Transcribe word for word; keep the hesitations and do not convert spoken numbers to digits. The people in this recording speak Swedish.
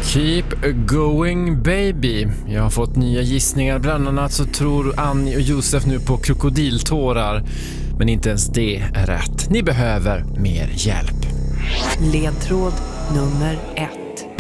Keep going baby. Jag har fått nya gissningar. Bland annat så tror Annie och Josef nu på krokodiltårar. Men inte ens det är rätt. Ni behöver mer hjälp. Ledtråd nummer ett.